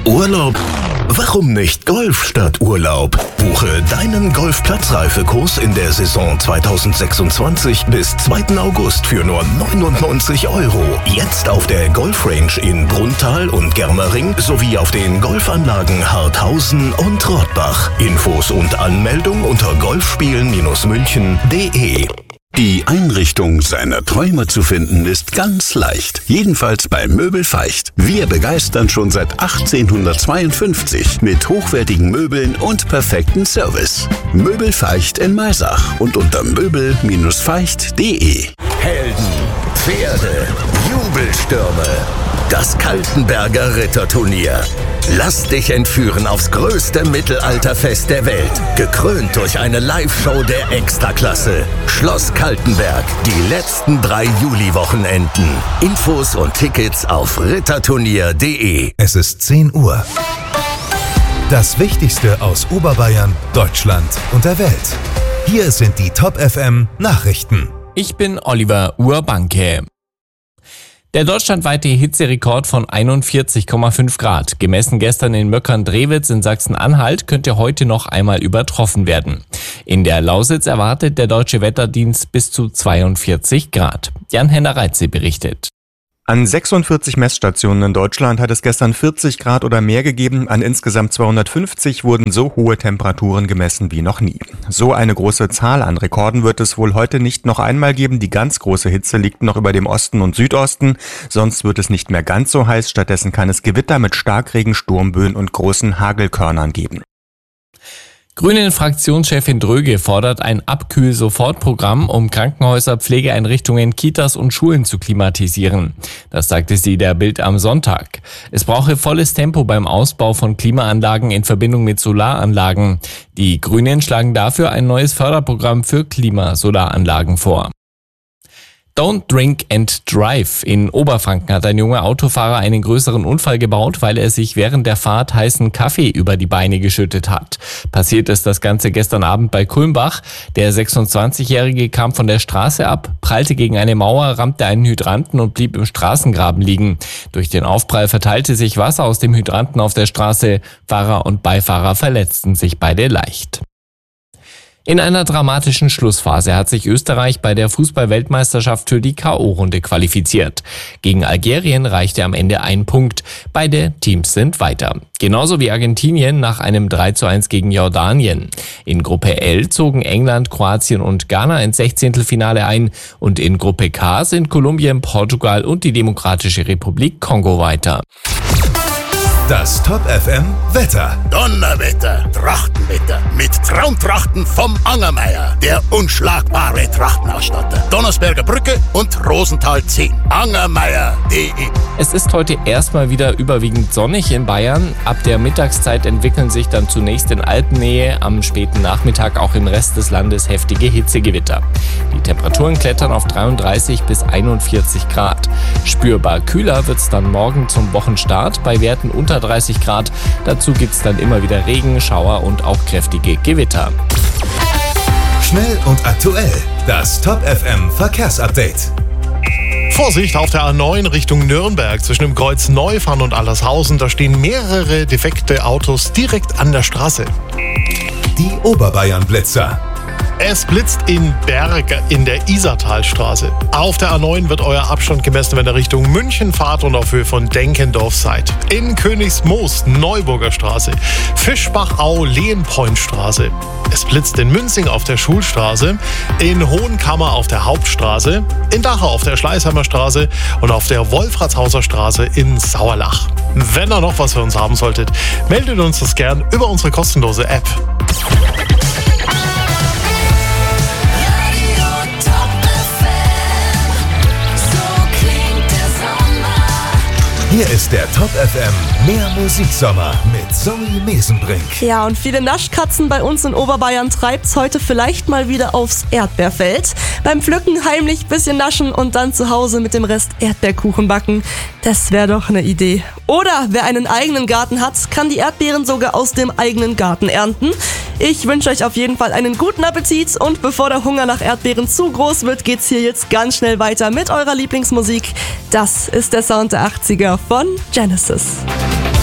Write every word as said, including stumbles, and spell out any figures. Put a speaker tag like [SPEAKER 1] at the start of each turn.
[SPEAKER 1] Urlaub? Warum nicht Golf statt Urlaub? Buche deinen Golfplatzreifekurs in der Saison zweitausendsechsundzwanzig bis zweiten August für nur neunundneunzig Euro. Jetzt auf der Golfrange in Brunnthal und Germering sowie auf den Golfanlagen Harthausen und Rottbach. Infos und Anmeldung unter golfspielen München punkt de.
[SPEAKER 2] Die Einrichtung seiner Träume zu finden ist ganz leicht. Jedenfalls bei Möbel Feicht. Wir begeistern schon seit achtzehnhundertzweiundfünfzig mit hochwertigen Möbeln und perfekten Service. Möbel Feicht in Maisach und unter möbel feicht punkt de.
[SPEAKER 1] Helden, Pferde, Jubelstürme. Das Kaltenberger Ritterturnier. Lass dich entführen aufs größte Mittelalterfest der Welt. Gekrönt durch eine Live-Show der Extraklasse. Schloss Kaltenberg. Die letzten drei Juli-Wochenenden. Infos und Tickets auf ritterturnier punkt de.
[SPEAKER 3] Es ist zehn Uhr. Das Wichtigste aus Oberbayern, Deutschland und der Welt. Hier sind die Top F M Nachrichten.
[SPEAKER 4] Ich bin Oliver Urbanke. Der deutschlandweite Hitzerekord von einundvierzig Komma fünf Grad, gemessen gestern in Möckern-Drewitz in Sachsen-Anhalt, könnte heute noch einmal übertroffen werden. In der Lausitz erwartet der Deutsche Wetterdienst bis zu zweiundvierzig Grad. Jan-Henner Reitze berichtet.
[SPEAKER 5] An sechsundvierzig Messstationen in Deutschland hat es gestern vierzig Grad oder mehr gegeben. An insgesamt zweihundertfünfzig wurden so hohe Temperaturen gemessen wie noch nie. So eine große Zahl an Rekorden wird es wohl heute nicht noch einmal geben. Die ganz große Hitze liegt noch über dem Osten und Südosten. Sonst wird es nicht mehr ganz so heiß. Stattdessen kann es Gewitter mit Starkregen, Sturmböen und großen Hagelkörnern geben.
[SPEAKER 4] Grünen-Fraktionschefin Dröge fordert ein Abkühl-Sofort-Programm, um Krankenhäuser, Pflegeeinrichtungen, Kitas und Schulen zu klimatisieren. Das sagte sie der Bild am Sonntag. Es brauche volles Tempo beim Ausbau von Klimaanlagen in Verbindung mit Solaranlagen. Die Grünen schlagen dafür ein neues Förderprogramm für Klimasolaranlagen vor. Don't Drink and Drive. In Oberfranken hat ein junger Autofahrer einen größeren Unfall gebaut, weil er sich während der Fahrt heißen Kaffee über die Beine geschüttet hat. Passiert ist das Ganze gestern Abend bei Kulmbach. Der sechsundzwanzigjährige kam von der Straße ab, prallte gegen eine Mauer, rammte einen Hydranten und blieb im Straßengraben liegen. Durch den Aufprall verteilte sich Wasser aus dem Hydranten auf der Straße. Fahrer und Beifahrer verletzten sich beide leicht. In einer dramatischen Schlussphase hat sich Österreich bei der Fußball-Weltmeisterschaft für die K O-Runde qualifiziert. Gegen Algerien reichte am Ende ein Punkt. Beide Teams sind weiter. Genauso wie Argentinien nach einem drei zu eins gegen Jordanien. In Gruppe L zogen England, Kroatien und Ghana ins Sechzehntelfinale ein. Und in Gruppe K sind Kolumbien, Portugal und die Demokratische Republik Kongo weiter.
[SPEAKER 3] Das Top F M Wetter.
[SPEAKER 1] Donnerwetter, Trachtenwetter mit Traumtrachten vom Angermeier. Der unschlagbare Trachtenausstatter. Donnersberger Brücke und Rosenthal zehn. Angermeier punkt de.
[SPEAKER 4] Es ist heute erstmal wieder überwiegend sonnig in Bayern. Ab der Mittagszeit entwickeln sich dann zunächst in Alpennähe, am späten Nachmittag auch im Rest des Landes heftige Hitzegewitter. Die Temperaturen klettern auf dreiunddreißig bis einundvierzig Grad. Spürbar kühler wird's dann morgen zum Wochenstart bei Werten unter dreißig Grad. Dazu gibt's dann immer wieder Regen, Schauer und auch kräftige Gewitter.
[SPEAKER 3] Schnell und aktuell. Das Top F M Verkehrsupdate.
[SPEAKER 6] Vorsicht auf der A neun Richtung Nürnberg zwischen dem Kreuz Neufahren und Allershausen. Da stehen mehrere defekte Autos direkt an der Straße.
[SPEAKER 3] Die Oberbayern-Blitzer.
[SPEAKER 6] Es blitzt in Berg in der Isartalstraße. Auf der A neun wird euer Abstand gemessen, wenn ihr Richtung München fahrt und auf Höhe von Denkendorf seid. In Königsmoos, Neuburger Straße. Fischbachau, Lehenpointstraße. Es blitzt in Münzing auf der Schulstraße. In Hohenkammer auf der Hauptstraße. In Dachau auf der Schleißheimer Straße. Und auf der Wolfratshauser Straße in Sauerlach. Wenn ihr noch was für uns haben solltet, meldet uns das gern über unsere kostenlose App.
[SPEAKER 3] Hier ist der Top F M Mehr Musiksommer mit Zoe Mesenbrink.
[SPEAKER 7] Ja, und viele Naschkatzen bei uns in Oberbayern treibt's heute vielleicht mal wieder aufs Erdbeerfeld. Beim Pflücken heimlich bisschen naschen und dann zu Hause mit dem Rest Erdbeerkuchen backen. Das wäre doch eine Idee. Oder wer einen eigenen Garten hat, kann die Erdbeeren sogar aus dem eigenen Garten ernten. Ich wünsche euch auf jeden Fall einen guten Appetit und bevor der Hunger nach Erdbeeren zu groß wird, geht's hier jetzt ganz schnell weiter mit eurer Lieblingsmusik. Das ist der Sound der achtziger von Genesis.